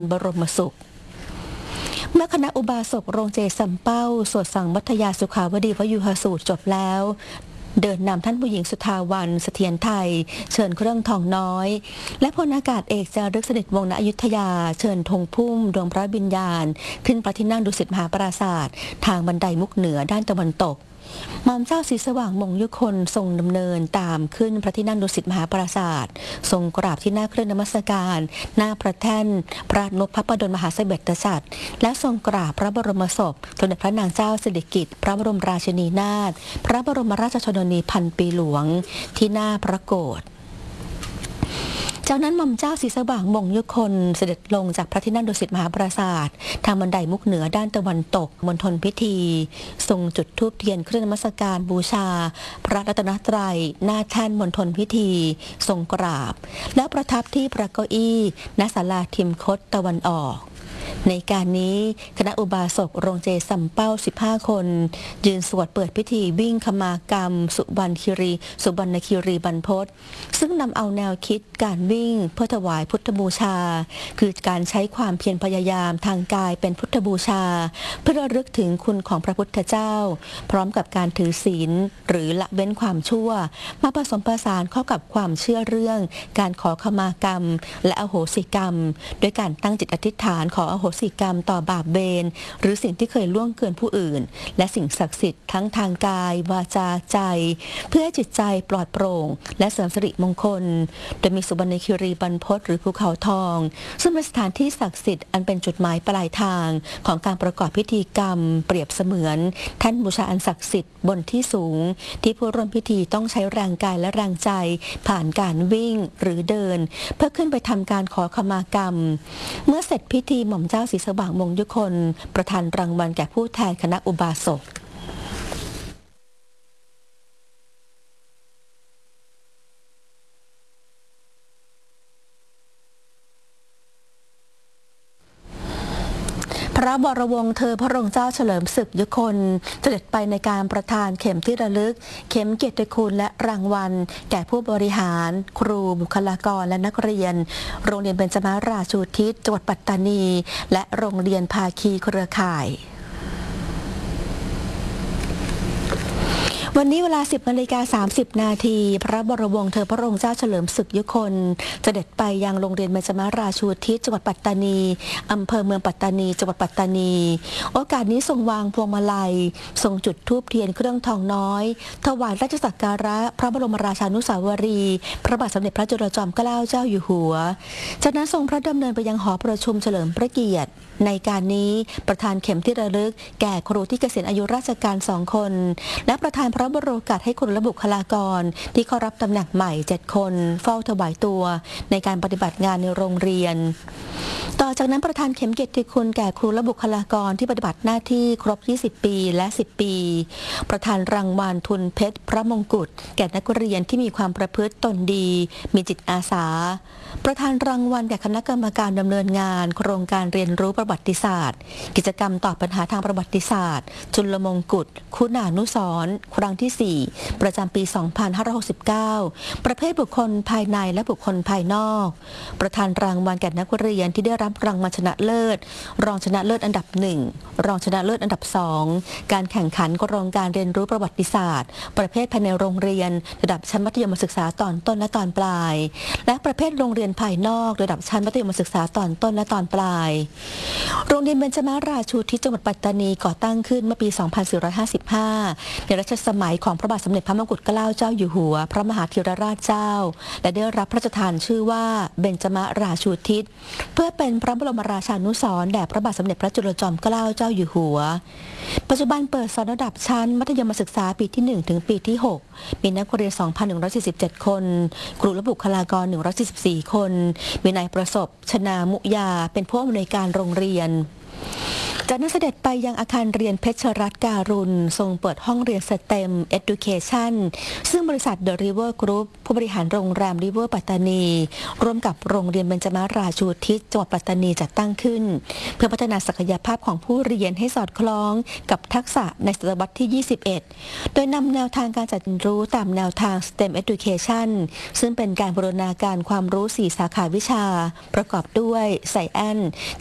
บรมสุขเมื่อคณะอุบาสกโรงเจสัมเป้าสวดสังมัทยาสุขาวดีวยุหสูตรจบแล้วเดินนำท่านผู้หญิงสุทาวันเสถียรไทยเชิญเครื่องทองน้อยและพลอากาศเอกจารึกเสด็จวงศ์ณอยุธยาเชิญธงพุ่มดวงพระวิญญาณขึ้นพระที่นั่งดุสิตมหาปราสาททางบันไดมุกเหนือด้านตะวันตกหม่อมเจ้าศรีสว่างมงยุคนทรงดำเนินตามขึ้นพระที่นั่งดุสิตมหาปราสาททรงกราบที่หน้าเครื่องนมัสการหน้าพระแท่นพระนพพระดลมหาเสด็จษัตริย์และทรงกราบพระบรมศพสมเด็จพระนางเจ้าสิริกิติ์พระบรมราชินีนาถพระบรมราชชนนีพันปีหลวงที่หน้าพระโกฐจากนั้นหม่อมเจ้าศรีสว่างมงยุคนเสด็จลงจากพระที่นั่งดุสิตมหาปราสาททางบันไดมุกเหนือด้านตะวันตกมณฑลพิธีทรงจุดธูปเทียนเครื่องนมัสการบูชาพระรัตนตรัยหน้าแท่นมณฑลพิธีทรงกราบแล้วประทับที่พระเก้าอี้ณศาลาทิมคตตะวันออกในการนี้คณะอุบาสกโรงเจสัมเป้า15คนยืนสวดเปิดพิธีวิ่งขมากรรมสุบรรณคีรีบรรพตซึ่งนำเอาแนวคิดการวิ่งเพื่อถวายพุทธบูชาคือการใช้ความเพียรพยายามทางกายเป็นพุทธบูชาเพื่อระลึกถึงคุณของพระพุทธเจ้าพร้อมกับการถือศีลหรือละเว้นความชั่วมาผสมผสานเข้ากับความเชื่อเรื่องการขอขมากรรมและอโหสิกรรมด้วยการตั้งจิตอธิษฐานขออโหสิกรรมต่อบาปเวรหรือสิ่งที่เคยล่วงเกินผู้อื่นและสิ่งศักดิ์สิทธิ์ทั้งทางกายวาจาใจเพื่อให้จิตใจปลอดโปร่งและเสริมสิริมงคลโดยมีสุบรรณคีรีบรรพตหรือภูเขาทองซึ่งเป็นสถานที่ศักดิ์สิทธิ์อันเป็นจุดหมายปลายทางของการประกอบพิธีกรรมเปรียบเสมือนแท่นบูชาอันศักดิ์สิทธิ์บนที่สูงที่ผู้ร่วมพิธีต้องใช้แรงกายและแรงใจผ่านการวิ่งหรือเดินเพื่อขึ้นไปทำการขอขมากรรมเมื่อเสร็จพิธีหม่อมเจ้าศรีสว่างมงยุคนประธานรางวัลแก่ผู้แทนคณะอุบาสกพระบรวงศ์เธอพระองค์เจ้าเฉลิมศึกยุคนเสด็จไปในการประทานเข็มที่ระลึกเข็มเกียรติคุณและรางวัลแก่ผู้บริหารครูบุคลากรและนักเรียนโรงเรียนเบญจมาราชูทิศจังหวัดปัตตานีและโรงเรียนภาคีเครือข่ายวันนี้เวลา 10:30 น.พระบรมวงศ์เธอพระองค์เจ้าเฉลิมศึกยุคนเสด็จไปยังโรงเรียนเบญจมาราชูทิศจังหวัดปัตตานีอำเภอเมืองปัตตานีจังหวัดปัตตานีโอกาสนี้ทรงวางพวงมาลัยทรงจุดธูปเทียนเครื่องทองน้อยถวายราชสักการะพระบรมราชานุสาวรีย์พระบาทสมเด็จพระจุลจอมเกล้าเจ้าอยู่หัวจากนั้นทรงพระดำเนินไปยังหอประชุมเฉลิมพระเกียรติในการนี้ประธานเข็มที่ระลึกแก่ครูที่เกษียณอายุราชการ2 คนและประธานพระบรมโอกาสให้ครูและบุคลากรที่เข้ารับตำแหน่งใหม่7 คนเฝ้าถวายตัวในการปฏิบัติงานในโรงเรียนต่อจากนั้นประธานเข็มเกียรติคุณแก่ครูและบุคลากรที่ปฏิบัติหน้าที่ครบ20 ปีและ10 ปีประธานรางวัลทุนเพชรพระมงกุฎแก่นักเรียนที่มีความประพฤติตนดีมีจิตอาสาประธานรางวัลแก่คณะกรรมการดำเนินงานโครงการเรียนรู้ประวัติศาสตร์กิจกรรมตอบปัญหาทางประวัติศาสตร์จุลมงกุฎคุณานุสรณ์ครั้งที่4ประจำปี 2569 ประเภทบุคคลภายในและบุคคลภายนอกประธานรางวัลแก่นักเรียนที่ได้รับรางวัลชนะเลิศรองชนะเลิศอันดับ1รองชนะเลิศอันดับ2การแข่งขันโครงการเรียนรู้ประวัติศาสตร์ประเภทภายในโรงเรียนระดับชั้นมัธยมศึกษาตอนต้นและตอนปลายและประเภทโรงเรียนภายนอกระดับชั้นมัธยมศึกษาตอนต้นและตอนปลายโรงเรียนเบญจมาราชูทิศจังหวัดปัตตานีก่อตั้งขึ้นเมื่อปี 2455 ในรัชสมัยของพระบาทสมเด็จพระมงกุฎเกล้าเจ้าอยู่หัวพระมหาธีรราชเจ้าและได้รับพระราชทานชื่อว่าเบญจมาราชูทิศเพื่อเป็นพระบรมราชานุสรณ์แด่พระบาทสมเด็จพระจุลจอมเกล้าเจ้าอยู่หัวปัจจุบันเปิดสอนระดับชั้นมัธยมศึกษาปีที่1ถึงปีที่6มีนักเรียน 2,147 คนครูและบุคลากร144 คนมีนายประสบชนามุยาเป็นผู้อำนวยการโรงเรียนจากนั้นเสด็จไปยังอาคารเรียนเพชรรัตน์การุณทรงเปิดห้องเรียน STEM Education ซึ่งบริษัท The River Group ผู้บริหารโรงแรม River ปัตตานีร่วมกับโรงเรียนเบญจมาราชูทิศจังหวัดปัตตานีจัดตั้งขึ้นเพื่อพัฒนาศักยภาพของผู้เรียนให้สอดคล้องกับทักษะในศตวรรษที่ 21 โดยนำแนวทางการจัดเรียนรู้ตามแนวทาง STEM Education ซึ่งเป็นการบูรณาการความรู้ 4 สาขาวิชาประกอบด้วย Science